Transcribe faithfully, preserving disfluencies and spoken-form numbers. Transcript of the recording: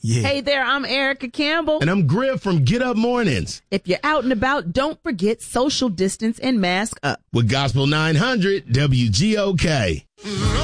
Yeah. Hey there, I'm Erica Campbell. And I'm Griff from Get Up Mornings. If you're out and about, don't forget social distance and mask up. With Gospel nine hundred W G O K.